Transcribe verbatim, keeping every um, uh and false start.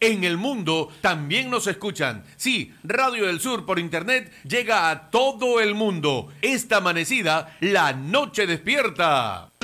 En el mundo también nos escuchan. Sí, Radio del Sur por internet llega a todo el mundo. Esta amanecida, la noche despierta.